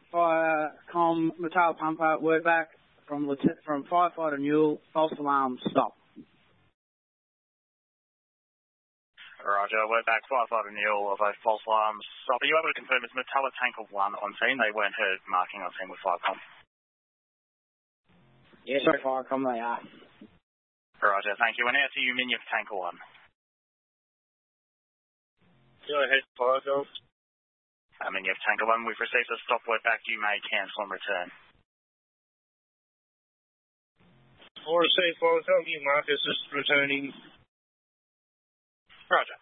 Firecom Metal Pumper, word back from Firefighter Newell, false alarm, stop. Roger, word back, Firefighter Newell of a false alarm, stop. Are you able to confirm it's Metallic Tanker 1 on scene? They weren't heard marking on scene with Firecom. Yes, sorry, Firecom, they are. Roger, thank you. And out to you, Minyuk Tanker 1. Go ahead, Firecom. Minyuk Tanker 1, we've received a stop word back. You may cancel and return. All received, Firecom. You Marcus is returning. Roger.